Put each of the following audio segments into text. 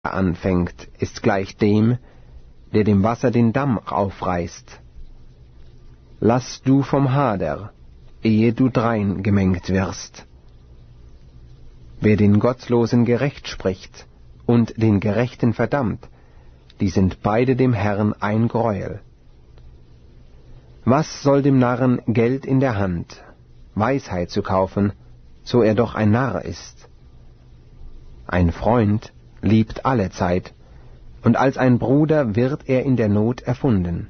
anfängt, ist gleich dem, der dem Wasser den Damm aufreißt. Lass du vom Hader, ehe du drein gemengt wirst. Wer den Gottlosen gerecht spricht und den Gerechten verdammt, die sind beide dem Herrn ein Greuel. Was soll dem Narren Geld in der Hand, Weisheit zu kaufen, so er doch ein Narr ist? Ein Freund liebt allezeit, und als ein Bruder wird er in der Not erfunden.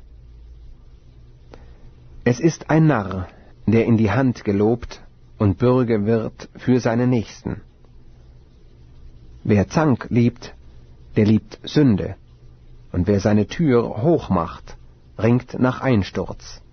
Es ist ein Narr, der in die Hand gelobt und Bürge wird für seine Nächsten. Wer Zank liebt, der liebt Sünde, und wer seine Tür hoch macht, ringt nach Einsturz.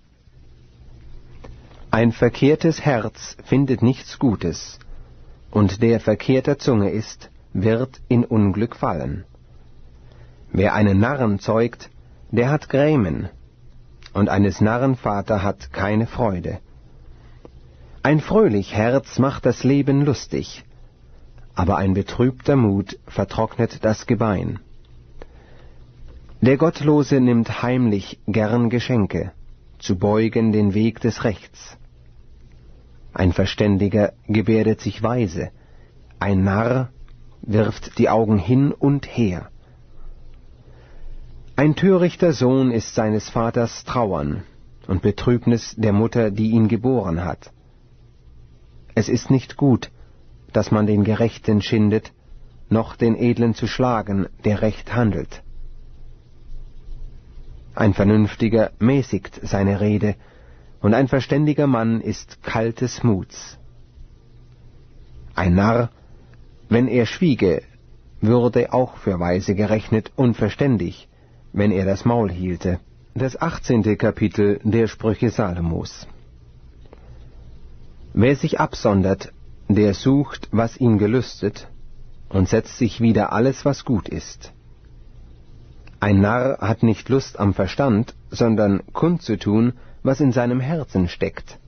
Ein verkehrtes Herz findet nichts Gutes, und der verkehrter Zunge ist, wird in Unglück fallen. Wer einen Narren zeugt, der hat Grämen, und eines Narren Vater hat keine Freude. Ein fröhlich Herz macht das Leben lustig, aber ein betrübter Mut vertrocknet das Gebein. Der Gottlose nimmt heimlich gern Geschenke, zu beugen den Weg des Rechts. Ein Verständiger gebärdet sich weise, ein Narr wirft die Augen hin und her. Ein törichter Sohn ist seines Vaters Trauern und Betrübnis der Mutter, die ihn geboren hat. Es ist nicht gut, dass man den Gerechten schindet, noch den Edlen zu schlagen, der recht handelt. Ein Vernünftiger mäßigt seine Rede, und ein verständiger Mann ist kaltes Muts. Ein Narr, wenn er schwiege, würde auch für weise gerechnet und verständig, wenn er das Maul hielte. Das 18. Kapitel der Sprüche Salomos. Wer sich absondert, der sucht, was ihm gelüstet, und setzt sich wider alles, was gut ist. Ein Narr hat nicht Lust am Verstand, sondern kundzutun, was in seinem Herzen steckt.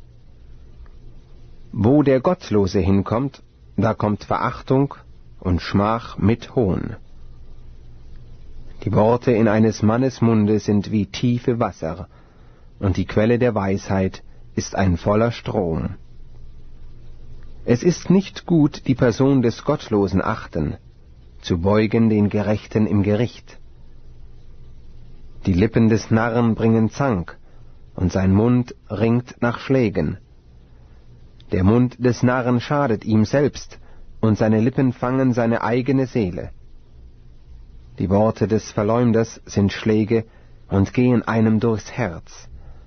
Wo der Gottlose hinkommt, da kommt Verachtung und Schmach mit Hohn. Die Worte in eines Mannes Munde sind wie tiefe Wasser, und die Quelle der Weisheit ist ein voller Strom. Es ist nicht gut, die Person des Gottlosen achten, zu beugen den Gerechten im Gericht. Die Lippen des Narren bringen Zank, und sein Mund ringt nach Schlägen. Der Mund des Narren schadet ihm selbst, und seine Lippen fangen seine eigene Seele. Die Worte des Verleumders sind Schläge und gehen einem durchs Herz.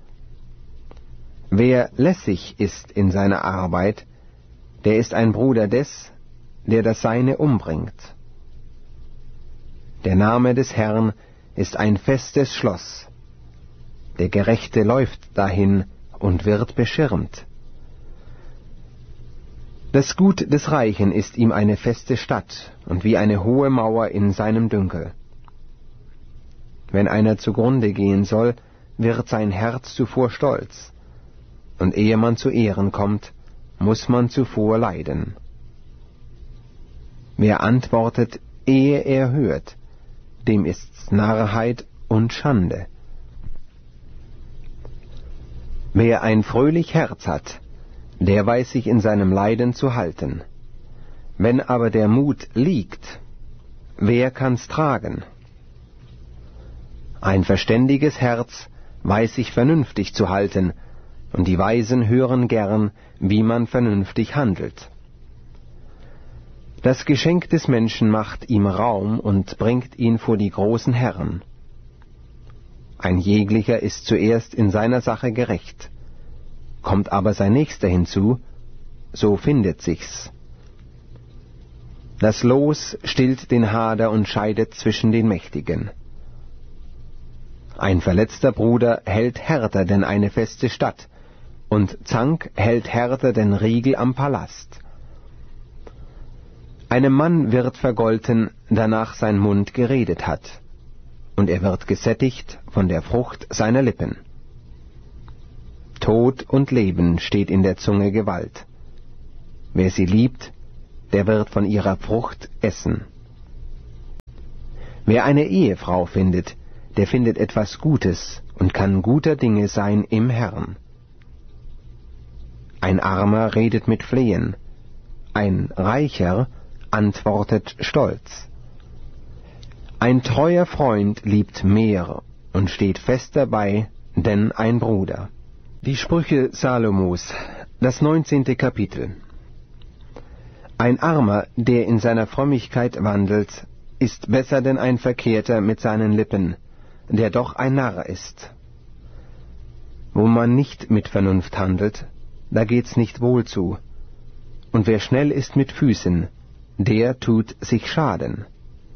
Wer lässig ist in seiner Arbeit, der ist ein Bruder des, der das Seine umbringt. Der Name des Herrn ist ein festes Schloss. Der Gerechte läuft dahin und wird beschirmt. Das Gut des Reichen ist ihm eine feste Stadt und wie eine hohe Mauer in seinem Dünkel. Wenn einer zugrunde gehen soll, wird sein Herz zuvor stolz, und ehe man zu Ehren kommt, muss man zuvor leiden. Wer antwortet, ehe er hört, dem ist's Narrheit und Schande. Wer ein fröhlich Herz hat, der weiß sich in seinem Leiden zu halten. Wenn aber der Mut liegt, wer kann's tragen? Ein verständiges Herz weiß sich vernünftig zu halten, und die Weisen hören gern, wie man vernünftig handelt. Das Geschenk des Menschen macht ihm Raum und bringt ihn vor die großen Herren. Ein jeglicher ist zuerst in seiner Sache gerecht. Kommt aber sein Nächster hinzu, so findet sich's. Das Los stillt den Hader und scheidet zwischen den Mächtigen. Ein verletzter Bruder hält härter denn eine feste Stadt, und Zank hält härter denn Riegel am Palast. Einem Mann wird vergolten, danach sein Mund geredet hat, und er wird gesättigt von der Frucht seiner Lippen. Tod und Leben steht in der Zunge Gewalt. Wer sie liebt, der wird von ihrer Frucht essen. Wer eine Ehefrau findet, der findet etwas Gutes und kann guter Dinge sein im Herrn. Ein Armer redet mit Flehen, ein Reicher antwortet stolz. Ein treuer Freund liebt mehr und steht fest dabei, denn ein Bruder. Die Sprüche Salomos, das 19. Kapitel. Ein Armer, der in seiner Frömmigkeit wandelt, ist besser denn ein Verkehrter mit seinen Lippen, der doch ein Narr ist. Wo man nicht mit Vernunft handelt, da geht's nicht wohl zu, und wer schnell ist mit Füßen, der tut sich Schaden.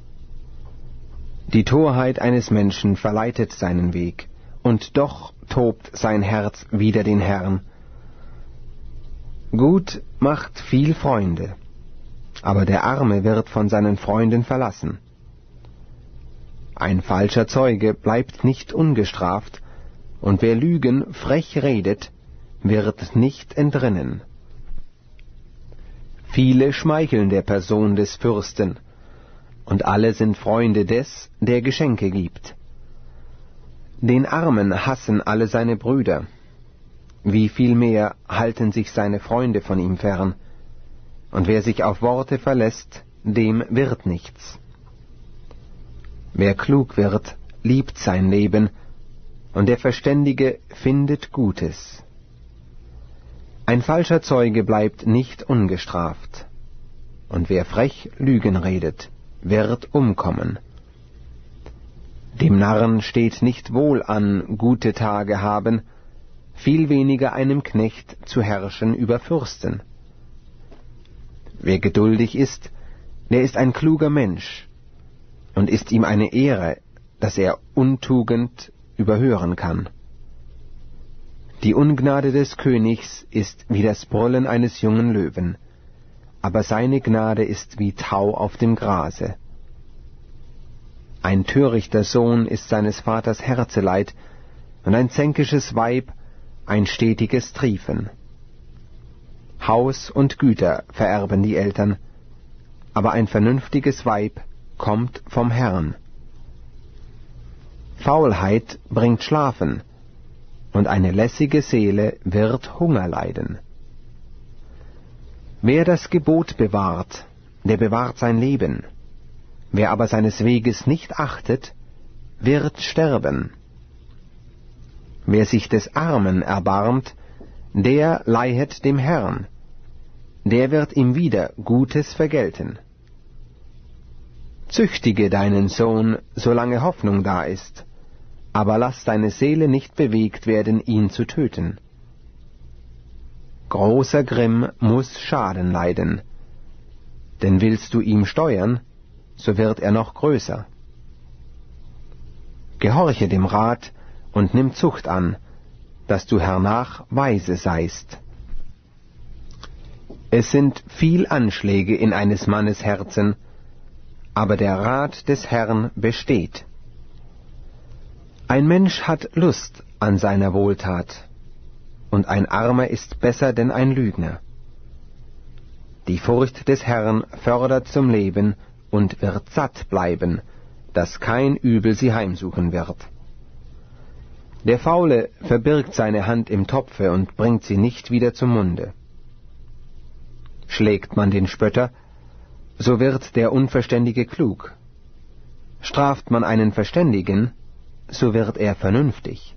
Die Torheit eines Menschen verleitet seinen Weg, und doch tobt sein Herz wider den Herrn. Gut macht viel Freunde, aber der Arme wird von seinen Freunden verlassen. Ein falscher Zeuge bleibt nicht ungestraft, und wer Lügen frech redet, wird nicht entrinnen. Viele schmeicheln der Person des Fürsten, und alle sind Freunde des, der Geschenke gibt. Den Armen hassen alle seine Brüder, wie viel mehr halten sich seine Freunde von ihm fern, und wer sich auf Worte verlässt, dem wird nichts. Wer klug wird, liebt sein Leben, und der Verständige findet Gutes. Ein falscher Zeuge bleibt nicht ungestraft, und wer frech Lügen redet, wird umkommen. Dem Narren steht nicht wohl an, gute Tage haben, viel weniger einem Knecht zu herrschen über Fürsten. Wer geduldig ist, der ist ein kluger Mensch, und ist ihm eine Ehre, dass er Untugend überhören kann. Die Ungnade des Königs ist wie das Brüllen eines jungen Löwen, aber seine Gnade ist wie Tau auf dem Grase. Ein törichter Sohn ist seines Vaters Herzeleid, und ein zänkisches Weib ein stetiges Triefen. Haus und Güter vererben die Eltern, aber ein vernünftiges Weib kommt vom Herrn. Faulheit bringt Schlafen, und eine lässige Seele wird Hunger leiden. Wer das Gebot bewahrt, der bewahrt sein Leben. Wer aber seines Weges nicht achtet, wird sterben. Wer sich des Armen erbarmt, der leihet dem Herrn, der wird ihm wieder Gutes vergelten. Züchtige deinen Sohn, solange Hoffnung da ist, aber lass deine Seele nicht bewegt werden, ihn zu töten. Großer Grimm muß Schaden leiden, denn willst du ihm steuern, so wird er noch größer. Gehorche dem Rat und nimm Zucht an, dass du hernach weise seist. Es sind viel Anschläge in eines Mannes Herzen, aber der Rat des Herrn besteht. Ein Mensch hat Lust an seiner Wohltat, und ein Armer ist besser denn ein Lügner. Die Furcht des Herrn fördert zum Leben und wird satt bleiben, dass kein Übel sie heimsuchen wird. Der Faule verbirgt seine Hand im Topfe und bringt sie nicht wieder zum Munde. Schlägt man den Spötter, so wird der Unverständige klug. Straft man einen Verständigen, so wird er vernünftig.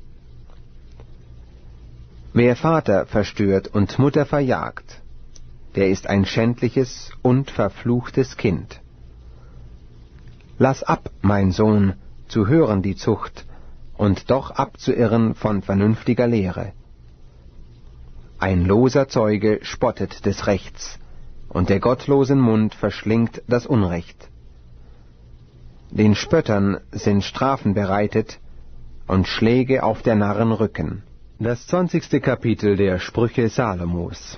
Wer Vater verstört und Mutter verjagt, der ist ein schändliches und verfluchtes Kind. Lass ab, mein Sohn, zu hören die Zucht, und doch abzuirren von vernünftiger Lehre. Ein loser Zeuge spottet des Rechts, und der gottlosen Mund verschlingt das Unrecht. Den Spöttern sind Strafen bereitet und Schläge auf der Narren Rücken. Das 20. Kapitel der Sprüche Salomos.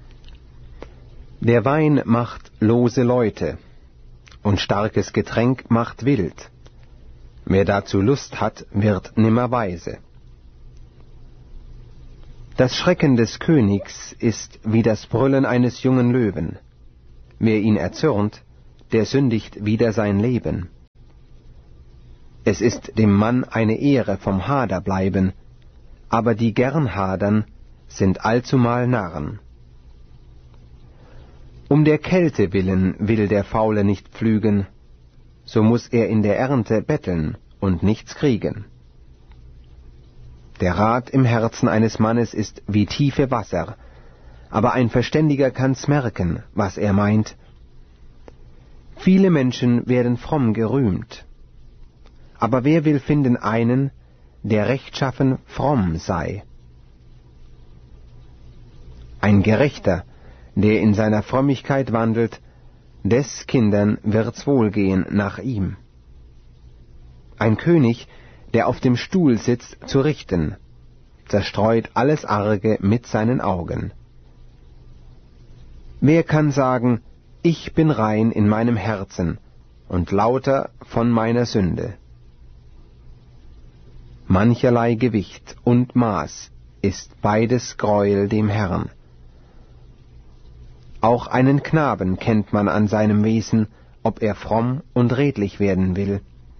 Der Wein macht lose Leute, und starkes Getränk macht wild. Wer dazu Lust hat, wird nimmer weise. Das Schrecken des Königs ist wie das Brüllen eines jungen Löwen. Wer ihn erzürnt, der sündigt wider sein Leben. Es ist dem Mann eine Ehre vom Hader bleiben, aber die gern hadern, sind allzumal Narren. Um der Kälte willen will der Faule nicht pflügen, so muß er in der Ernte betteln und nichts kriegen. Der Rat im Herzen eines Mannes ist wie tiefe Wasser, aber ein Verständiger kann's merken, was er meint. Viele Menschen werden fromm gerühmt, aber wer will finden einen, der rechtschaffen fromm sei? Ein Gerechter, der in seiner Frömmigkeit wandelt, des Kindern wird's wohlgehen nach ihm. Ein König, der auf dem Stuhl sitzt zu richten, zerstreut alles Arge mit seinen Augen. Wer kann sagen, ich bin rein in meinem Herzen und lauter von meiner Sünde? Mancherlei Gewicht und Maß ist beides Greuel dem Herrn. Auch einen Knaben kennt man an seinem Wesen, ob er fromm und redlich werden will.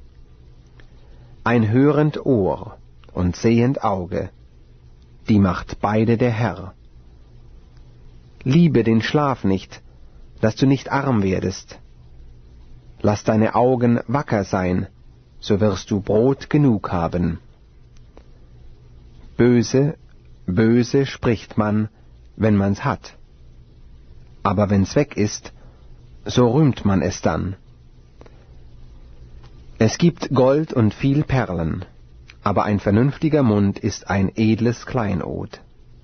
Ein hörend Ohr und sehend Auge, die macht beide der Herr. Liebe den Schlaf nicht, dass du nicht arm werdest. Lass deine Augen wacker sein, so wirst du Brot genug haben. Böse, böse spricht man, wenn man's hat. Aber wenn's weg ist, so rühmt man es dann. Es gibt Gold und viel Perlen, aber ein vernünftiger Mund ist ein edles Kleinod.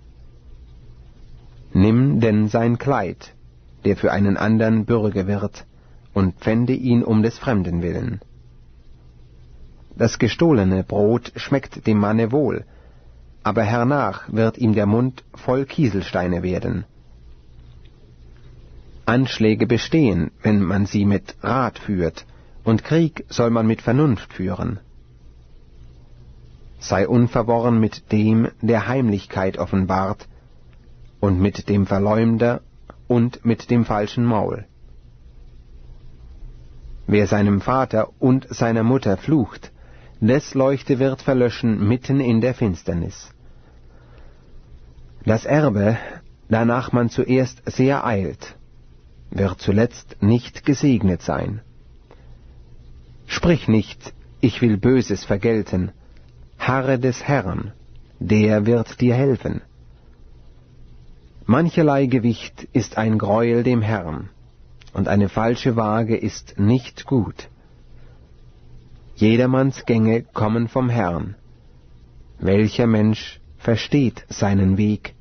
Nimm denn sein Kleid, der für einen andern Bürge wird, und pfände ihn um des Fremden willen. Das gestohlene Brot schmeckt dem Manne wohl, aber hernach wird ihm der Mund voll Kieselsteine werden. Anschläge bestehen, wenn man sie mit Rat führt, und Krieg soll man mit Vernunft führen. Sei unverworren mit dem, der Heimlichkeit offenbart, und mit dem Verleumder und mit dem falschen Maul. Wer seinem Vater und seiner Mutter flucht, des Leuchte wird verlöschen mitten in der Finsternis. Das Erbe, danach man zuerst sehr eilt, wird zuletzt nicht gesegnet sein. Sprich nicht, ich will Böses vergelten, harre des Herrn, der wird dir helfen. Mancherlei Gewicht ist ein Greuel dem Herrn, und eine falsche Waage ist nicht gut. Jedermanns Gänge kommen vom Herrn. Welcher Mensch versteht seinen Weg?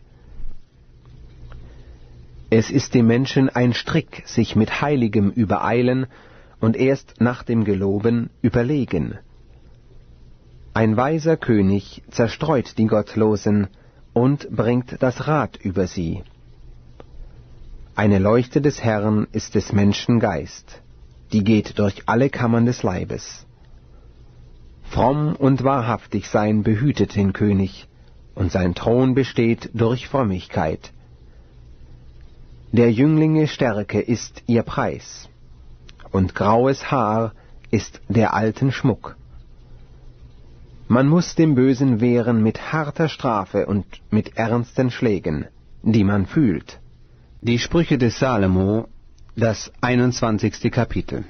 Es ist dem Menschen ein Strick, sich mit Heiligem übereilen und erst nach dem Geloben überlegen. Ein weiser König zerstreut die Gottlosen und bringt das Rat über sie. Eine Leuchte des Herrn ist des Menschen Geist, die geht durch alle Kammern des Leibes. Fromm und wahrhaftig sein behütet den König, und sein Thron besteht durch Frömmigkeit. Der Jünglinge Stärke ist ihr Preis, und graues Haar ist der alten Schmuck. Man muß dem Bösen wehren mit harter Strafe und mit ernsten Schlägen, die man fühlt. Die Sprüche des Salomo, das 21. Kapitel.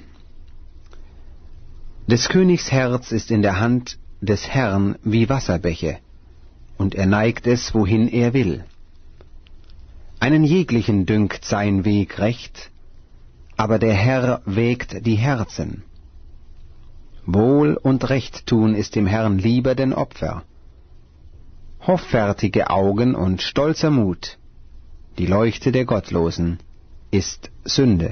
Des Königs Herz ist in der Hand des Herrn wie Wasserbäche, und er neigt es, wohin er will. Einen jeglichen dünkt sein Weg recht, aber der Herr wägt die Herzen. Wohl und Recht tun ist dem Herrn lieber denn Opfer. Hoffärtige Augen und stolzer Mut, die Leuchte der Gottlosen, ist Sünde.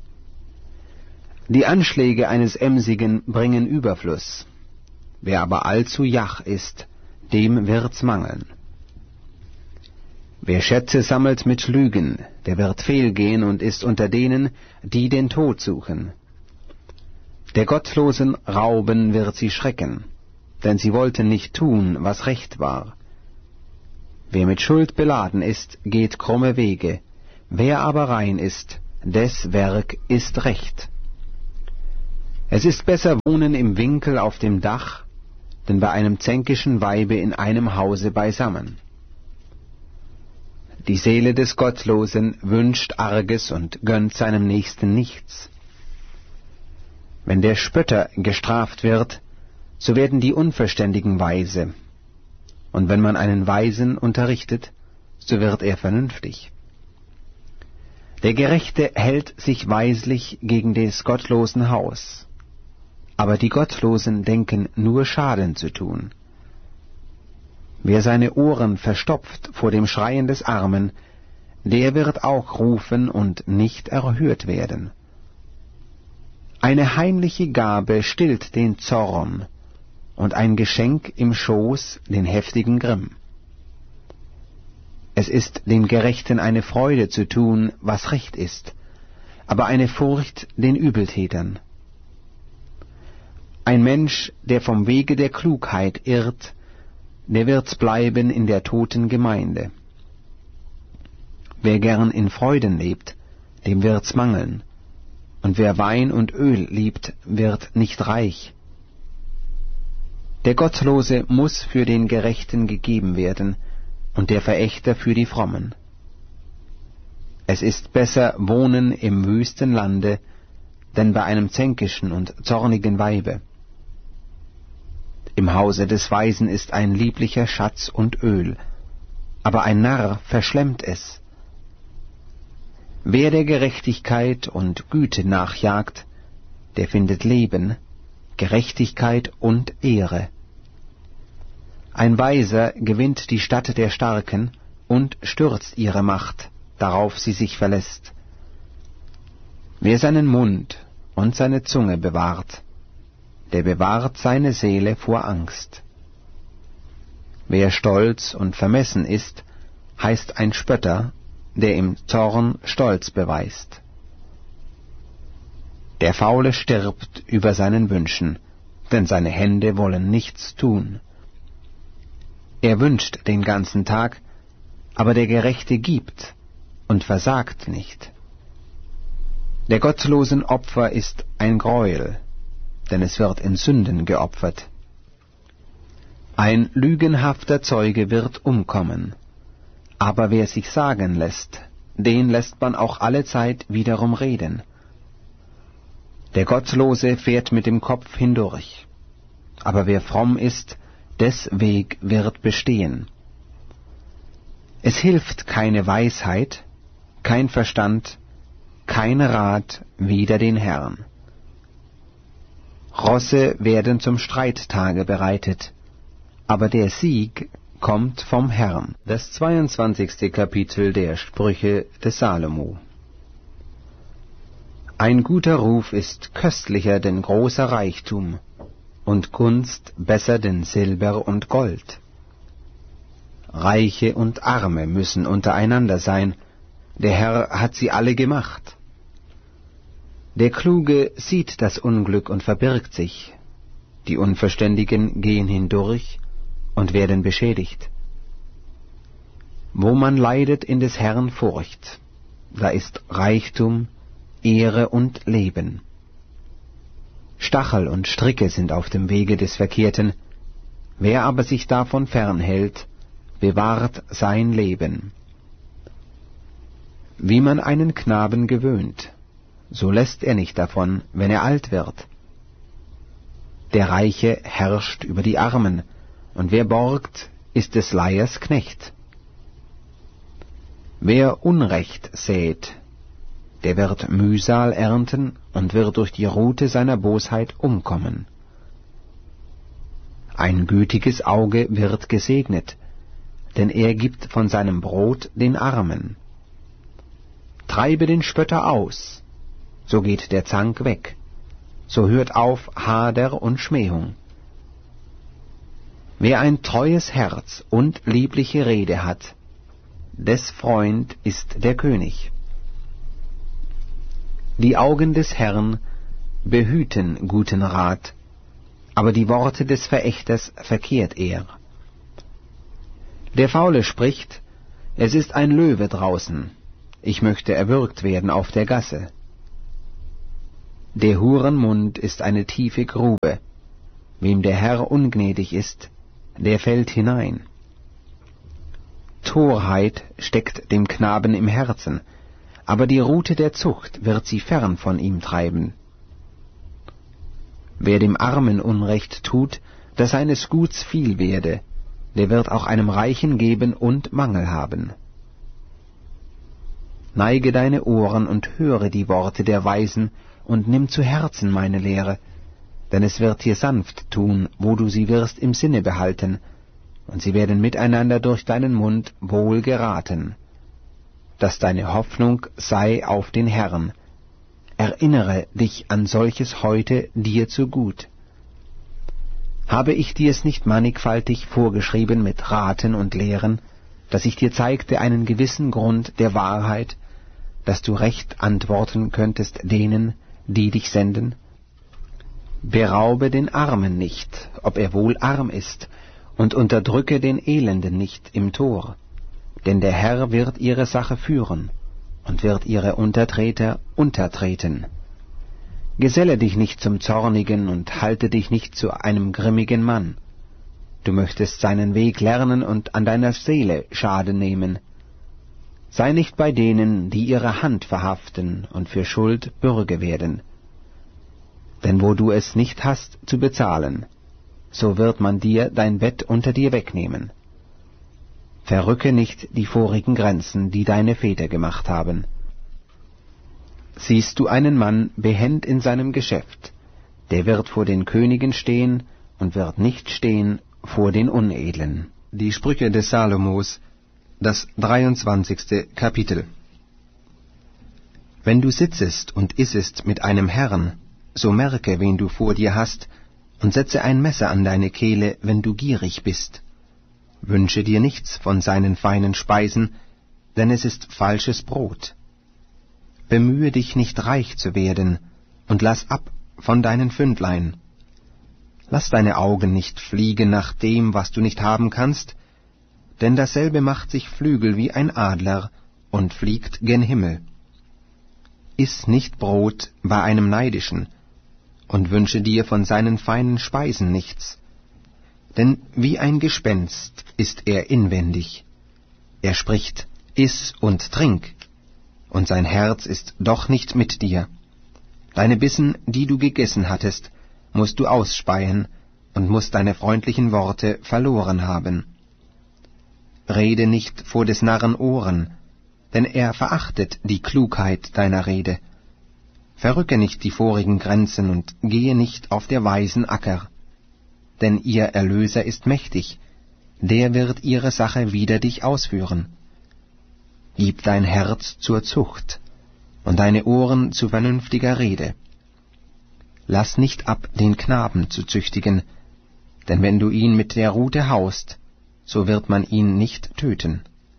Die Anschläge eines Emsigen bringen Überfluss. Wer aber allzu jach ist, dem wird's mangeln. Wer Schätze sammelt mit Lügen, der wird fehlgehen und ist unter denen, die den Tod suchen. Der Gottlosen Rauben wird sie schrecken, denn sie wollten nicht tun, was recht war. Wer mit Schuld beladen ist, geht krumme Wege, wer aber rein ist, des Werk ist recht. Es ist besser wohnen im Winkel auf dem Dach, denn bei einem zänkischen Weibe in einem Hause beisammen. Die Seele des Gottlosen wünscht Arges und gönnt seinem Nächsten nichts. Wenn der Spötter gestraft wird, so werden die Unverständigen weise, und wenn man einen Weisen unterrichtet, so wird er vernünftig. Der Gerechte hält sich weislich gegen des Gottlosen Haus, aber die Gottlosen denken nur Schaden zu tun. Wer seine Ohren verstopft vor dem Schreien des Armen, der wird auch rufen und nicht erhört werden. Eine heimliche Gabe stillt den Zorn, und ein Geschenk im Schoß den heftigen Grimm. Es ist dem Gerechten eine Freude zu tun, was recht ist, aber eine Furcht den Übeltätern. Ein Mensch, der vom Wege der Klugheit irrt, der wird's bleiben in der toten Gemeinde. Wer gern in Freuden lebt, dem wird's mangeln, und wer Wein und Öl liebt, wird nicht reich. Der Gottlose muß für den Gerechten gegeben werden, und der Verächter für die Frommen. Es ist besser wohnen im wüsten Lande, denn bei einem zänkischen und zornigen Weibe. Im Hause des Weisen ist ein lieblicher Schatz und Öl, aber ein Narr verschlemmt es. Wer der Gerechtigkeit und Güte nachjagt, der findet Leben, Gerechtigkeit und Ehre. Ein Weiser gewinnt die Stadt der Starken und stürzt ihre Macht, darauf sie sich verlässt. Wer seinen Mund und seine Zunge bewahrt, der bewahrt seine Seele vor Angst. Wer stolz und vermessen ist, heißt ein Spötter, der im Zorn Stolz beweist. Der Faule stirbt über seinen Wünschen, denn seine Hände wollen nichts tun. Er wünscht den ganzen Tag, aber der Gerechte gibt und versagt nicht. Der gottlosen Opfer ist ein Greuel, denn es wird in Sünden geopfert. Ein lügenhafter Zeuge wird umkommen, aber wer sich sagen lässt, den lässt man auch allezeit wiederum reden. Der Gottlose fährt mit dem Kopf hindurch, aber wer fromm ist, des Weg wird bestehen. Es hilft keine Weisheit, kein Verstand, kein Rat wider den Herrn. Rosse werden zum Streittage bereitet, aber der Sieg kommt vom Herrn. Das 22. Kapitel der Sprüche des Salomo. Ein guter Ruf ist köstlicher denn großer Reichtum, und Gunst besser denn Silber und Gold. Reiche und Arme müssen untereinander sein, der Herr hat sie alle gemacht. Der Kluge sieht das Unglück und verbirgt sich, die Unverständigen gehen hindurch und werden beschädigt. Wo man leidet in des Herrn Furcht, da ist Reichtum, Ehre und Leben. Stachel und Stricke sind auf dem Wege des Verkehrten, wer aber sich davon fernhält, bewahrt sein Leben. Wie man einen Knaben gewöhnt, so lässt er nicht davon, wenn er alt wird. Der Reiche herrscht über die Armen, und wer borgt, ist des Leihers Knecht. Wer Unrecht sät, der wird Mühsal ernten und wird durch die Rute seiner Bosheit umkommen. Ein gütiges Auge wird gesegnet, denn er gibt von seinem Brot den Armen. Treibe den Spötter aus, so geht der Zank weg, so hört auf Hader und Schmähung. Wer ein treues Herz und liebliche Rede hat, des Freund ist der König. Die Augen des Herrn behüten guten Rat, aber die Worte des Verächters verkehrt er. Der Faule spricht, es ist ein Löwe draußen, ich möchte erwürgt werden auf der Gasse. Der Huren Mund ist eine tiefe Grube. Wem der Herr ungnädig ist, der fällt hinein. Torheit steckt dem Knaben im Herzen, aber die Rute der Zucht wird sie fern von ihm treiben. Wer dem Armen Unrecht tut, dass seines Guts viel werde, der wird auch einem Reichen geben und Mangel haben. Neige deine Ohren und höre die Worte der Weisen und nimm zu Herzen meine Lehre, denn es wird dir sanft tun, wo du sie wirst im Sinne behalten, und sie werden miteinander durch deinen Mund wohl geraten. Dass deine Hoffnung sei auf den Herrn. Erinnere dich an solches heute dir zugut. Habe ich dir's nicht mannigfaltig vorgeschrieben mit Raten und Lehren, dass ich dir zeigte einen gewissen Grund der Wahrheit, dass du recht antworten könntest denen, die dich senden? Beraube den Armen nicht, ob er wohl arm ist, und unterdrücke den Elenden nicht im Tor, denn der Herr wird ihre Sache führen und wird ihre Untertreter untertreten. Geselle dich nicht zum Zornigen und halte dich nicht zu einem grimmigen Mann. Du möchtest seinen Weg lernen und an deiner Seele Schaden nehmen. Sei nicht bei denen, die ihre Hand verhaften und für Schuld Bürge werden. Denn wo du es nicht hast zu bezahlen, so wird man dir dein Bett unter dir wegnehmen. Verrücke nicht die vorigen Grenzen, die deine Väter gemacht haben. Siehst du einen Mann behend in seinem Geschäft, der wird vor den Königen stehen und wird nicht stehen vor den Unedlen. Die Sprüche des Salomos, das 23. Kapitel. Wenn du sitzest und issest mit einem Herrn, so merke, wen du vor dir hast, und setze ein Messer an deine Kehle, wenn du gierig bist. Wünsche dir nichts von seinen feinen Speisen, denn es ist falsches Brot. Bemühe dich nicht reich zu werden, und lass ab von deinen Pfündlein. Lass deine Augen nicht fliegen nach dem, was du nicht haben kannst, denn dasselbe macht sich Flügel wie ein Adler und fliegt gen Himmel. Iss nicht Brot bei einem Neidischen, und wünsche dir von seinen feinen Speisen nichts, denn wie ein Gespenst ist er inwendig. Er spricht, iss und trink, und sein Herz ist doch nicht mit dir. Deine Bissen, die du gegessen hattest, musst du ausspeien und musst deine freundlichen Worte verloren haben. Rede nicht vor des Narren Ohren, denn er verachtet die Klugheit deiner Rede. Verrücke nicht die vorigen Grenzen und gehe nicht auf der Weisen Acker. Denn ihr Erlöser ist mächtig, der wird ihre Sache wider dich ausführen. Gib dein Herz zur Zucht und deine Ohren zu vernünftiger Rede. Lass nicht ab, den Knaben zu züchtigen, denn wenn du ihn mit der Rute haust, so wird man ihn nicht töten.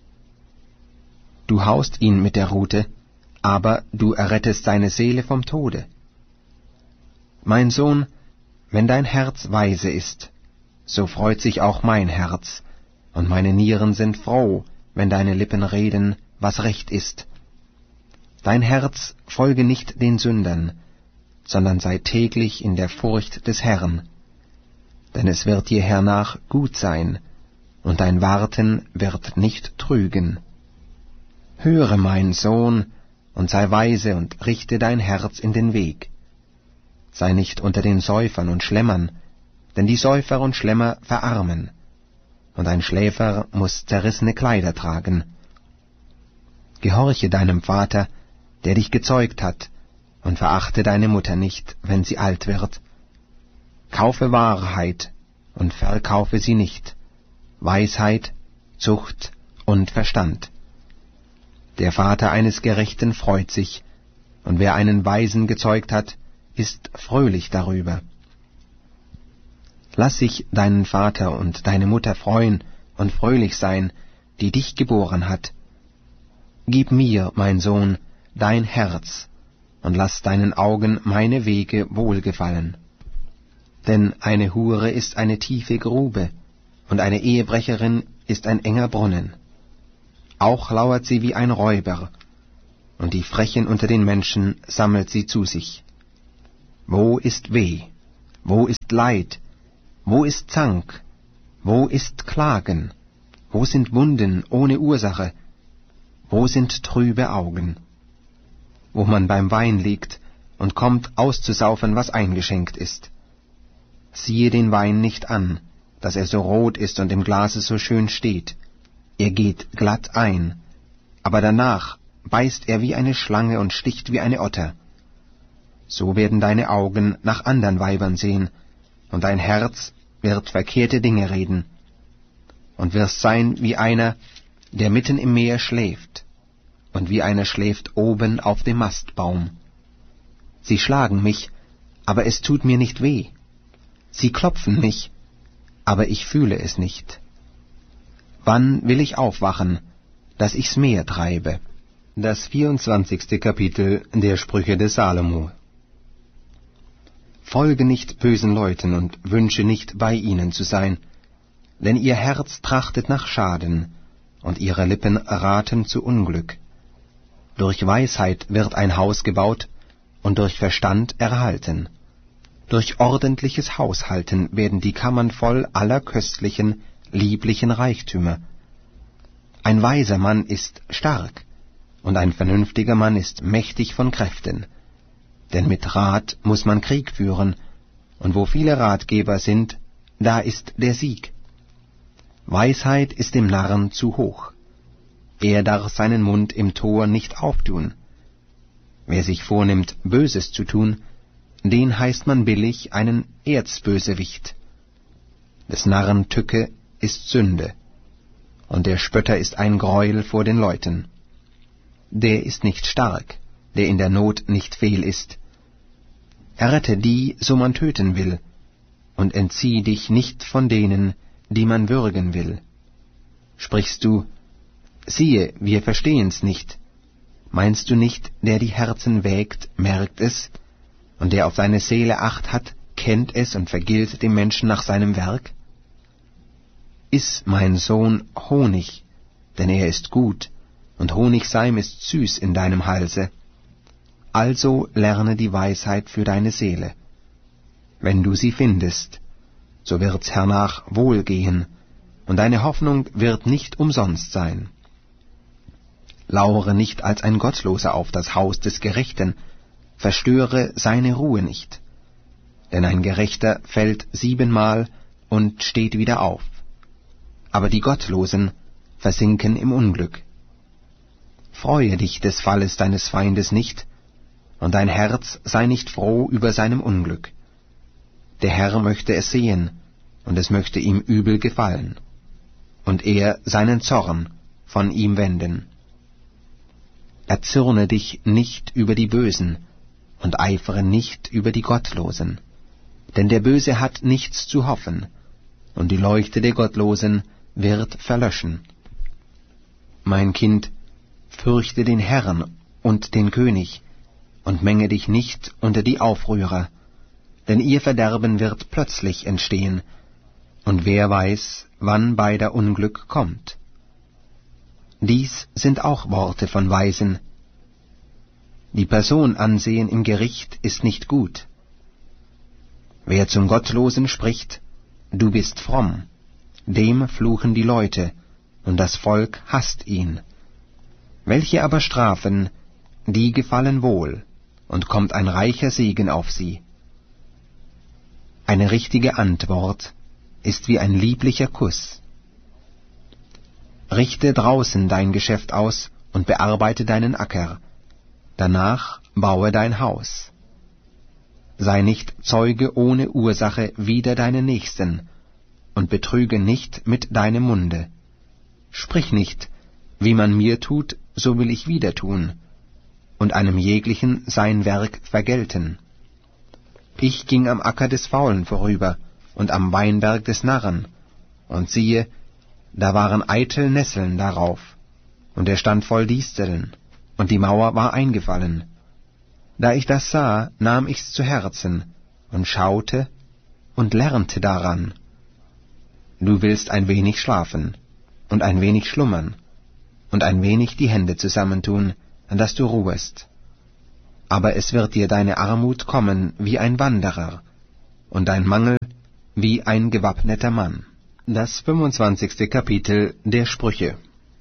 Du haust ihn mit der Rute, aber du errettest seine Seele vom Tode. Mein Sohn, wenn dein Herz weise ist, so freut sich auch mein Herz, und meine Nieren sind froh, wenn deine Lippen reden, was recht ist. Dein Herz folge nicht den Sündern, sondern sei täglich in der Furcht des Herrn, denn es wird dir hernach gut sein, und dein Warten wird nicht trügen. Höre, mein Sohn, und sei weise und richte dein Herz in den Weg. Sei nicht unter den Säufern und Schlemmern, denn die Säufer und Schlemmer verarmen, und ein Schläfer muß zerrissene Kleider tragen. Gehorche deinem Vater, der dich gezeugt hat, und verachte deine Mutter nicht, wenn sie alt wird. Kaufe Wahrheit und verkaufe sie nicht, Weisheit, Zucht und Verstand. Der Vater eines Gerechten freut sich, und wer einen Weisen gezeugt hat, ist fröhlich darüber. Lass sich deinen Vater und deine Mutter freuen und fröhlich sein, die dich geboren hat. Gib mir, mein Sohn, dein Herz, und lass deinen Augen meine Wege wohlgefallen. Denn eine Hure ist eine tiefe Grube, und eine Ehebrecherin ist ein enger Brunnen. Auch lauert sie wie ein Räuber, und die Frechen unter den Menschen sammelt sie zu sich. Wo ist Weh? Wo ist Leid? Wo ist Zank? Wo ist Klagen? Wo sind Wunden ohne Ursache? Wo sind trübe Augen? Wo man beim Wein liegt und kommt auszusaufen, was eingeschenkt ist. Siehe den Wein nicht an, dass er so rot ist und im Glase so schön steht. Er geht glatt ein, aber danach beißt er wie eine Schlange und sticht wie eine Otter. So werden deine Augen nach andern Weibern sehen, und dein Herz wird verkehrte Dinge reden, und wirst sein wie einer, der mitten im Meer schläft, und wie einer schläft oben auf dem Mastbaum. Sie schlagen mich, aber es tut mir nicht weh. Sie klopfen mich, aber ich fühle es nicht. Wann will ich aufwachen, dass ich's Meer treibe? Das 24. Kapitel der Sprüche des Salomo. Folge nicht bösen Leuten und wünsche nicht, bei ihnen zu sein, denn ihr Herz trachtet nach Schaden, und ihre Lippen raten zu Unglück. Durch Weisheit wird ein Haus gebaut und durch Verstand erhalten. Durch ordentliches Haushalten werden die Kammern voll aller köstlichen, lieblichen Reichtümer. Ein weiser Mann ist stark, und ein vernünftiger Mann ist mächtig von Kräften. Denn mit Rat muss man Krieg führen, und wo viele Ratgeber sind, da ist der Sieg. Weisheit ist dem Narren zu hoch. Er darf seinen Mund im Tor nicht auftun. Wer sich vornimmt, Böses zu tun, den heißt man billig einen Erzbösewicht. Des Narren Tücke ist Sünde, und der Spötter ist ein Greuel vor den Leuten. Der ist nicht stark, der in der Not nicht fehl ist. Errette die, so man töten will, und entzieh dich nicht von denen, die man würgen will. Sprichst du, siehe, wir verstehen's nicht, meinst du nicht, der die Herzen wägt, merkt es, und der auf seine Seele Acht hat, kennt es und vergilt dem Menschen nach seinem Werk? Iss, mein Sohn, Honig, denn er ist gut, und Honigseim ist süß in deinem Halse. Also lerne die Weisheit für deine Seele. Wenn du sie findest, so wird's hernach wohlgehen, und deine Hoffnung wird nicht umsonst sein. Lauere nicht als ein Gottloser auf das Haus des Gerechten, verstöre seine Ruhe nicht. Denn ein Gerechter fällt 7-mal und steht wieder auf, aber die Gottlosen versinken im Unglück. Freue dich des Falles deines Feindes nicht, und dein Herz sei nicht froh über seinem Unglück. Der Herr möchte es sehen, und es möchte ihm übel gefallen, und er seinen Zorn von ihm wenden. Erzürne dich nicht über die Bösen, und eifere nicht über die Gottlosen, denn der Böse hat nichts zu hoffen, und die Leuchte der Gottlosen wird verlöschen. Mein Kind, fürchte den Herrn und den König, und menge dich nicht unter die Aufrührer, denn ihr Verderben wird plötzlich entstehen, und wer weiß, wann beider Unglück kommt. Dies sind auch Worte von Weisen. Die Person ansehen im Gericht ist nicht gut. Wer zum Gottlosen spricht, du bist fromm, dem fluchen die Leute, und das Volk hasst ihn. Welche aber strafen, die gefallen wohl, und kommt ein reicher Segen auf sie. Eine richtige Antwort ist wie ein lieblicher Kuss. Richte draußen dein Geschäft aus und bearbeite deinen Acker, danach baue dein Haus. Sei nicht Zeuge ohne Ursache wider deinen Nächsten, und betrüge nicht mit deinem Munde. Sprich nicht, wie man mir tut, so will ich wieder tun, und einem jeglichen sein Werk vergelten. Ich ging am Acker des Faulen vorüber und am Weinberg des Narren, und siehe, da waren eitel Nesseln darauf, und er stand voll Disteln, und die Mauer war eingefallen. Da ich das sah, nahm ich's zu Herzen, und schaute und lernte daran. Du willst ein wenig schlafen, und ein wenig schlummern, und ein wenig die Hände zusammentun, dass du ruhest. aber es wird dir deine Armut kommen wie ein Wanderer, und dein Mangel wie ein gewappneter Mann. Das 25. Kapitel der Sprüche.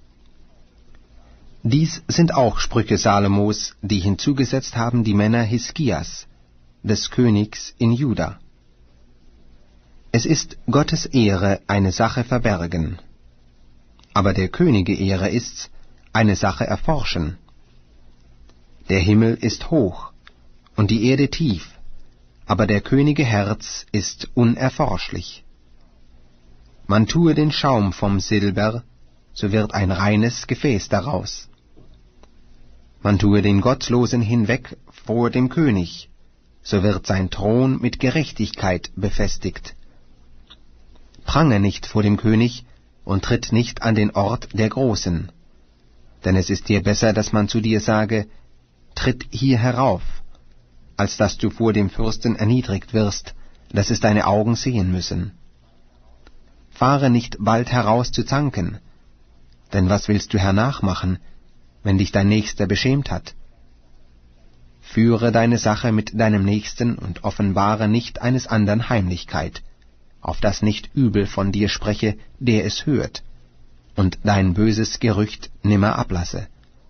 Dies sind auch Sprüche Salomos, die hinzugesetzt haben die Männer Hiskias, des Königs in Juda. Es ist Gottes Ehre, eine Sache verbergen, aber der Könige Ehre ist's, eine Sache erforschen. Der Himmel ist hoch und die Erde tief, aber der Könige Herz ist unerforschlich. Man tue den Schaum vom Silber, so wird ein reines Gefäß daraus. Man tue den Gottlosen hinweg vor dem König, so wird sein Thron mit Gerechtigkeit befestigt. Prange nicht vor dem König und tritt nicht an den Ort der Großen, denn es ist dir besser, dass man zu dir sage, tritt hier herauf, als dass du vor dem Fürsten erniedrigt wirst, dass es deine Augen sehen müssen. Fahre nicht bald heraus zu zanken, denn was willst du hernachmachen, wenn dich dein Nächster beschämt hat? Führe deine Sache mit deinem Nächsten und offenbare nicht eines andern Heimlichkeit, auf dass nicht übel von dir spreche, der es hört, und dein böses Gerücht nimmer ablasse.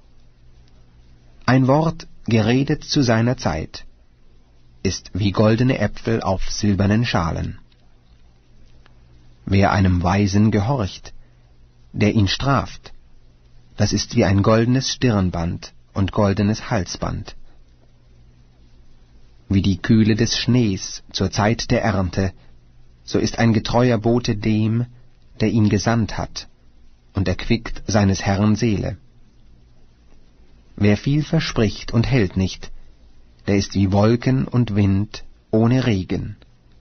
Ein Wort, geredet zu seiner Zeit, ist wie goldene Äpfel auf silbernen Schalen. Wer einem Weisen gehorcht, der ihn straft, das ist wie ein goldenes Stirnband und goldenes Halsband. Wie die Kühle des Schnees zur Zeit der Ernte, so ist ein getreuer Bote dem, der ihn gesandt hat, und erquickt seines Herrn Seele. Wer viel verspricht und hält nicht, der ist wie Wolken und Wind ohne Regen.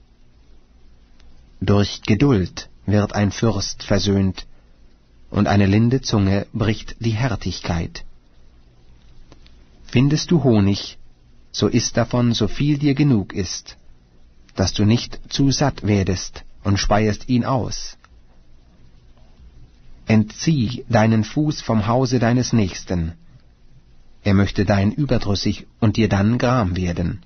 Durch Geduld wird ein Fürst versöhnt, und eine linde Zunge bricht die Härtigkeit. Findest du Honig, so iss davon, so viel dir genug ist, dass du nicht zu satt werdest und speiest ihn aus. Entzieh deinen Fuß vom Hause deines Nächsten, er möchte dein überdrüssig und dir dann Gram werden.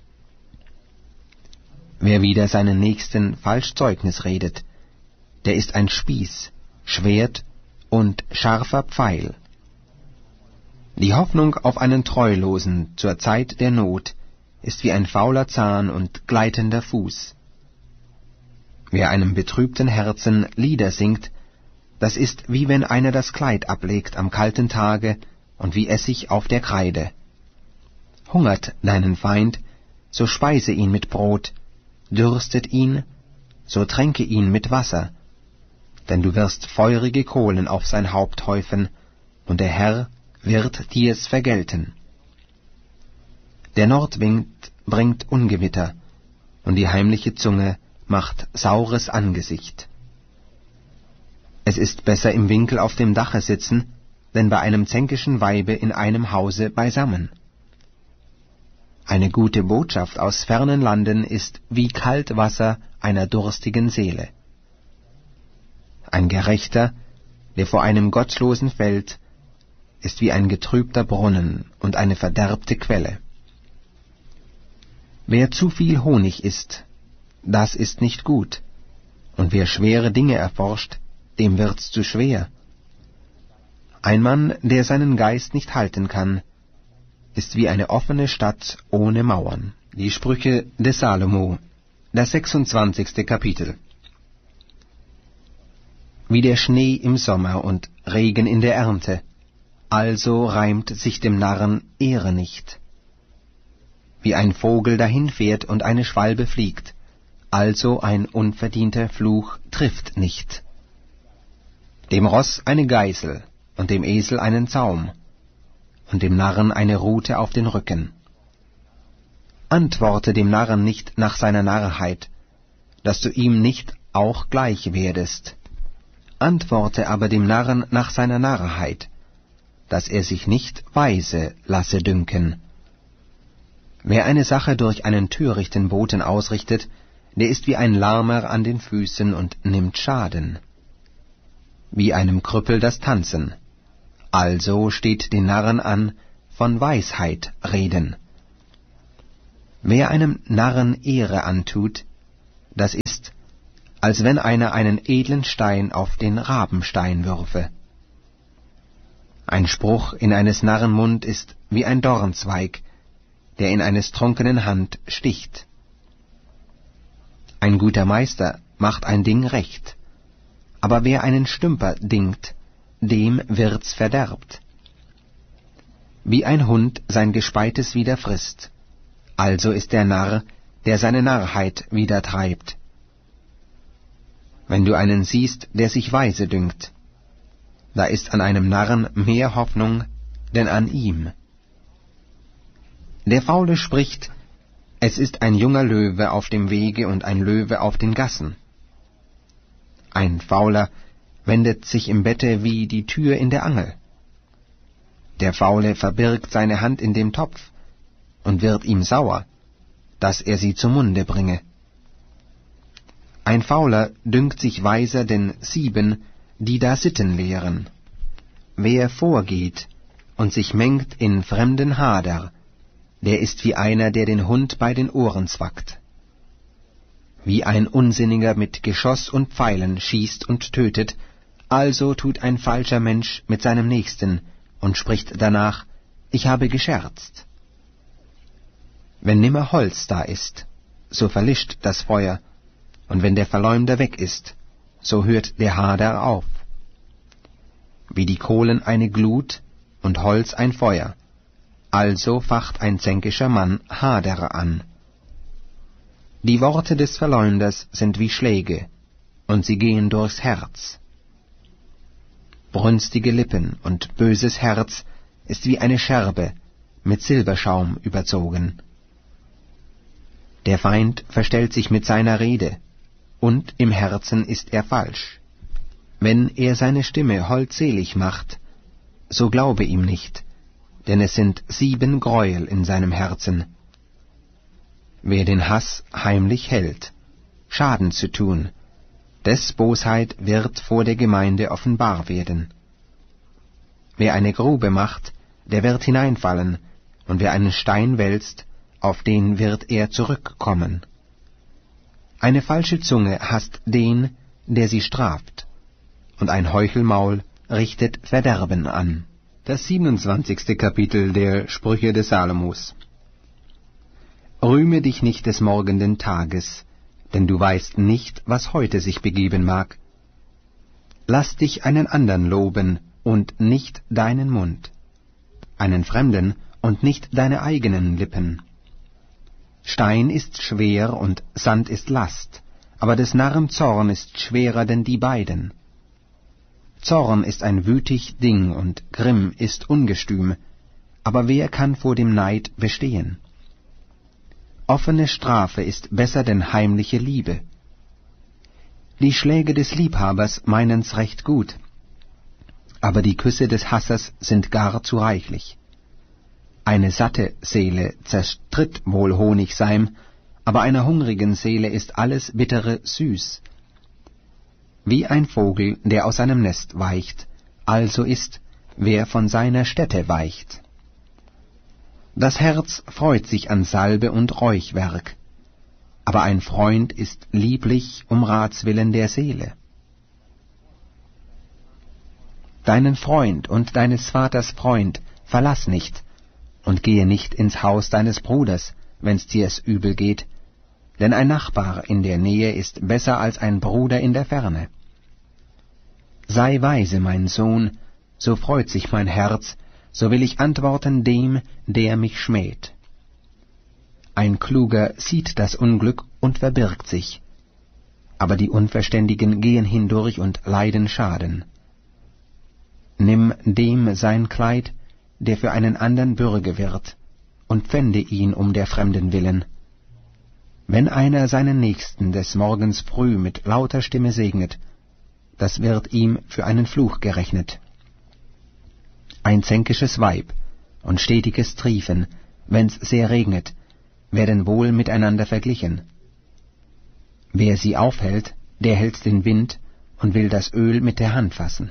Wer wider seinen Nächsten falsch Zeugnis redet, der ist ein Spieß, Schwert und scharfer Pfeil. Die Hoffnung auf einen Treulosen zur Zeit der Not ist wie ein fauler Zahn und gleitender Fuß. Wer einem betrübten Herzen Lieder singt, das ist wie wenn einer das Kleid ablegt am kalten Tage und wie Essig auf der Kreide. Hungert deinen Feind, so speise ihn mit Brot, dürstet ihn, so tränke ihn mit Wasser, denn du wirst feurige Kohlen auf sein Haupt häufen, und der Herr wird dir's vergelten. Der Nordwind bringt Ungewitter, und die heimliche Zunge macht saures Angesicht. Es ist besser im Winkel auf dem Dache sitzen, denn bei einem zänkischen Weibe in einem Hause beisammen. Eine gute Botschaft aus fernen Landen ist wie Kaltwasser einer durstigen Seele. Ein Gerechter, der vor einem Gottlosen fällt, ist wie ein getrübter Brunnen und eine verderbte Quelle. Wer zu viel Honig isst, das ist nicht gut, und wer schwere Dinge erforscht, dem wird's zu schwer. Ein Mann, der seinen Geist nicht halten kann, ist wie eine offene Stadt ohne Mauern. Die Sprüche des Salomo, das 26. Kapitel. Wie der Schnee im Sommer und Regen in der Ernte, also reimt sich dem Narren Ehre nicht. Wie ein Vogel dahinfährt und eine Schwalbe fliegt, also ein unverdienter Fluch trifft nicht. Dem Ross eine Geißel und dem Esel einen Zaum und dem Narren eine Rute auf den Rücken. Antworte dem Narren nicht nach seiner Narrheit, dass du ihm nicht auch gleich werdest. Antworte aber dem Narren nach seiner Narrheit, dass er sich nicht weise lasse dünken. Wer eine Sache durch einen törichten Boten ausrichtet, der ist wie ein Lahmer an den Füßen und nimmt Schaden. Wie einem Krüppel das Tanzen. Also steht den Narren an, von Weisheit reden, Wer einem Narren Ehre antut, das ist, als wenn einer einen edlen Stein auf den Rabenstein würfe. Ein Spruch in eines Narren Mund ist wie ein Dornzweig, der in eines Trunkenen Hand sticht. Ein guter Meister macht ein Ding recht, aber wer einen Stümper dingt, dem wird's verderbt. Wie ein Hund sein Gespeites wieder frisst, also ist der Narr, der seine Narrheit wieder treibt. Wenn du einen siehst, der sich weise dünkt, da ist an einem Narren mehr Hoffnung denn an ihm. Der Faule spricht, es ist ein junger Löwe auf dem Wege und ein Löwe auf den Gassen. Ein Fauler wendet sich im Bette wie die Tür in der Angel. Der Faule verbirgt seine Hand in dem Topf und wird ihm sauer, dass er sie zum Munde bringe. Ein Fauler dünkt sich weiser denn 7, die da Sitten lehren. Wer vorgeht und sich mengt in fremden Hader, der ist wie einer, der den Hund bei den Ohren zwackt. Wie ein Unsinniger mit Geschoss und Pfeilen schießt und tötet, also tut ein falscher Mensch mit seinem Nächsten und spricht danach, ich habe gescherzt. Wenn nimmer Holz da ist, so verlischt das Feuer, und wenn der Verleumder weg ist, so hört der Hader auf. Wie die Kohlen eine Glut und Holz ein Feuer, also facht ein zänkischer Mann Hader an. Die Worte des Verleumders sind wie Schläge, und sie gehen durchs Herz. Brünstige Lippen und böses Herz ist wie eine Scherbe, mit Silberschaum überzogen. Der Feind verstellt sich mit seiner Rede, und im Herzen ist er falsch. Wenn er seine Stimme holdselig macht, so glaube ihm nicht, denn es sind 7 Gräuel in seinem Herzen. Wer den Hass heimlich hält, Schaden zu tun, des Bosheit wird vor der Gemeinde offenbar werden. Wer eine Grube macht, der wird hineinfallen, und wer einen Stein wälzt, auf den wird er zurückkommen. Eine falsche Zunge hasst den, der sie straft, und ein Heuchelmaul richtet Verderben an. Das 27. Kapitel der Sprüche des Salomos. Rühme dich nicht des morgenden Tages, denn du weißt nicht, was heute sich begeben mag. Lass dich einen andern loben und nicht deinen Mund, einen Fremden und nicht deine eigenen Lippen. Stein ist schwer und Sand ist Last, aber des Narren Zorn ist schwerer denn die beiden. Zorn ist ein wütig Ding und Grimm ist ungestüm, aber wer kann vor dem Neid bestehen? Offene Strafe ist besser denn heimliche Liebe. Die Schläge des Liebhabers meinen's recht gut, aber die Küsse des Hassers sind gar zu reichlich. Eine satte Seele zerstritt wohl Honigseim, aber einer hungrigen Seele ist alles Bittere süß. Wie ein Vogel, der aus seinem Nest weicht, also ist, wer von seiner Stätte weicht. Das Herz freut sich an Salbe und Räuchwerk, aber ein Freund ist lieblich um Ratswillen der Seele. Deinen Freund und deines Vaters Freund verlass nicht, und gehe nicht ins Haus deines Bruders, wenn's dir es übel geht, denn ein Nachbar in der Nähe ist besser als ein Bruder in der Ferne. Sei weise, mein Sohn, so freut sich mein Herz, so will ich antworten dem, der mich schmäht. Ein Kluger sieht das Unglück und verbirgt sich, aber die Unverständigen gehen hindurch und leiden Schaden. Nimm dem sein Kleid, der für einen andern Bürge wird, und pfände ihn um der Fremden willen. Wenn einer seinen Nächsten des Morgens früh mit lauter Stimme segnet, das wird ihm für einen Fluch gerechnet. Ein zänkisches Weib und stetiges Triefen, wenn's sehr regnet, werden wohl miteinander verglichen. Wer sie aufhält, der hält den Wind und will das Öl mit der Hand fassen.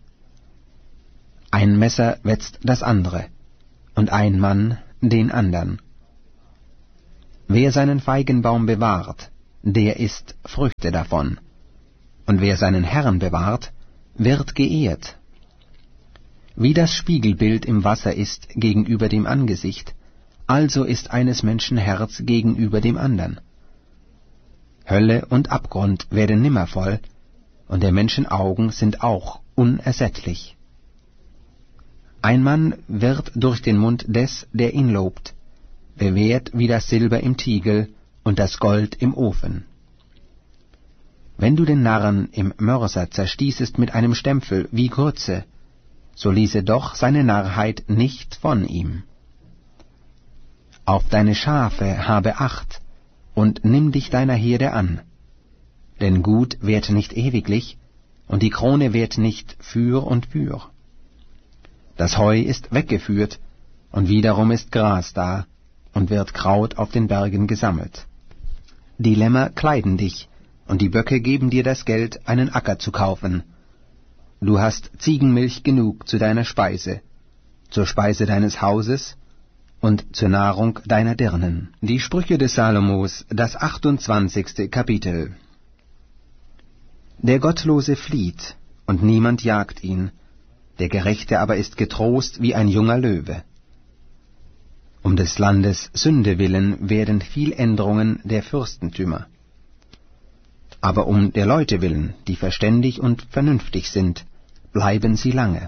Ein Messer wetzt das andere, und ein Mann den andern. Wer seinen Feigenbaum bewahrt, der isst Früchte davon. Und wer seinen Herrn bewahrt, wird geehrt. Wie das Spiegelbild im Wasser ist gegenüber dem Angesicht, also ist eines Menschen Herz gegenüber dem andern. Hölle und Abgrund werden nimmervoll, und der Menschen Augen sind auch unersättlich. Ein Mann wird durch den Mund des, der ihn lobt, bewährt wie das Silber im Tiegel und das Gold im Ofen. Wenn du den Narren im Mörser zerstießest mit einem Stempel wie Grütze, so ließe doch seine Narrheit nicht von ihm. Auf deine Schafe habe Acht und nimm dich deiner Herde an, denn Gut währt nicht ewiglich, und die Krone währt nicht für und für. Das Heu ist weggeführt, und wiederum ist Gras da, und wird Kraut auf den Bergen gesammelt. Die Lämmer kleiden dich, und die Böcke geben dir das Geld, einen Acker zu kaufen. Du hast Ziegenmilch genug zu deiner Speise, zur Speise deines Hauses und zur Nahrung deiner Dirnen. Die Sprüche des Salomos, das 28. Kapitel. Der Gottlose flieht, und niemand jagt ihn, der Gerechte aber ist getrost wie ein junger Löwe. Um des Landes Sünde willen werden viel Änderungen der Fürstentümer. Aber um der Leute willen, die verständig und vernünftig sind, bleiben sie lange.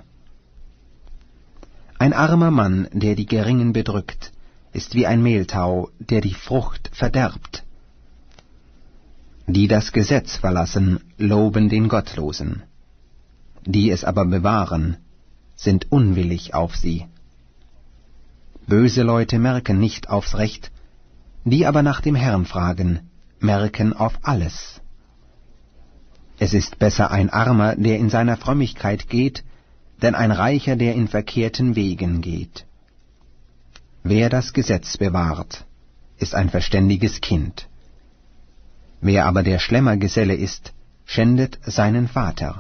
Ein armer Mann, der die Geringen bedrückt, ist wie ein Mehltau, der die Frucht verderbt. Die das Gesetz verlassen, loben den Gottlosen. Die es aber bewahren, sind unwillig auf sie. Böse Leute merken nicht aufs Recht, die aber nach dem Herrn fragen, merken auf alles. Es ist besser ein Armer, der in seiner Frömmigkeit geht, denn ein Reicher, der in verkehrten Wegen geht. Wer das Gesetz bewahrt, ist ein verständiges Kind. Wer aber der Schlemmergeselle ist, schändet seinen Vater.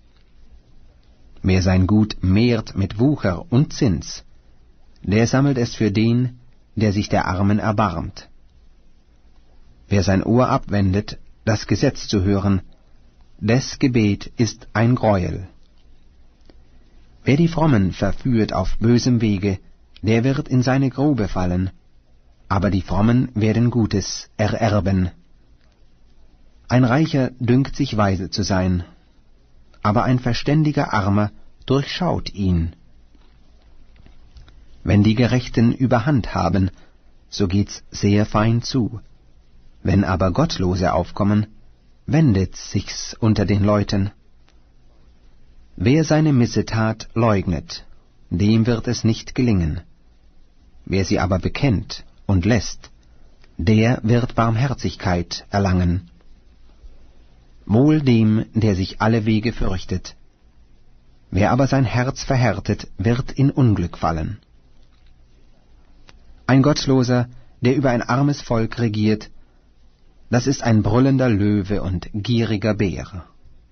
Wer sein Gut mehrt mit Wucher und Zins, der sammelt es für den, der sich der Armen erbarmt. Wer sein Ohr abwendet, das Gesetz zu hören, des Gebet ist ein Greuel. Wer die Frommen verführt auf bösem Wege, der wird in seine Grube fallen, aber die Frommen werden Gutes ererben. Ein Reicher dünkt sich weise zu sein, aber ein verständiger Armer durchschaut ihn. Wenn die Gerechten Überhand haben, so geht's sehr fein zu. Wenn aber Gottlose aufkommen, wendet sich's unter den Leuten. Wer seine Missetat leugnet, dem wird es nicht gelingen. Wer sie aber bekennt und lässt, der wird Barmherzigkeit erlangen. Wohl dem, der sich alle Wege fürchtet. Wer aber sein Herz verhärtet, wird in Unglück fallen. Ein Gottloser, der über ein armes Volk regiert, das ist ein brüllender Löwe und gieriger Bär.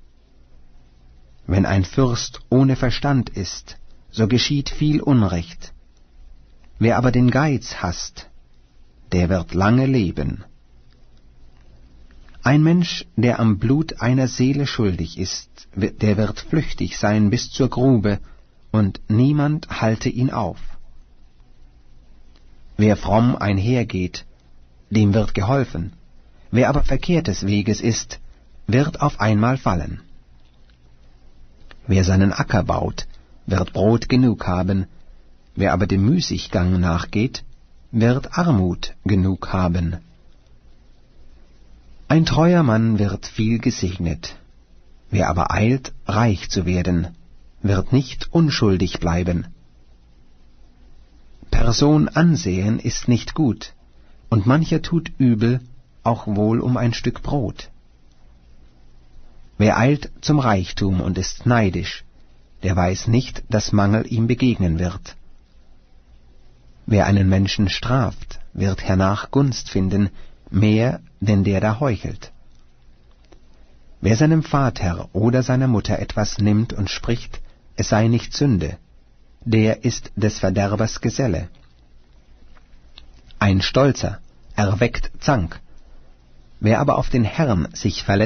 Wenn ein Fürst ohne Verstand ist, so geschieht viel Unrecht. Wer aber den Geiz hasst, der wird lange leben. Ein Mensch, der am Blut einer Seele schuldig ist, der wird flüchtig sein bis zur Grube, und niemand halte ihn auf. Wer fromm einhergeht, dem wird geholfen. Wer aber verkehrtes Weges ist, wird auf einmal fallen. Wer seinen Acker baut, wird Brot genug haben, wer aber dem Müßiggang nachgeht, wird Armut genug haben. Ein treuer Mann wird viel gesegnet, wer aber eilt, reich zu werden, wird nicht unschuldig bleiben. Person ansehen ist nicht gut, und mancher tut übel, auch wohl um ein Stück Brot. Wer eilt zum Reichtum und ist neidisch, der weiß nicht, dass Mangel ihm begegnen wird. Wer einen Menschen straft, wird hernach Gunst finden, mehr denn der da heuchelt. Wer seinem Vater oder seiner Mutter etwas nimmt und spricht, es sei nicht Sünde, der ist des Verderbers Geselle. Ein Stolzer erweckt Zank. Wer aber auf den Herrn sich verlässt,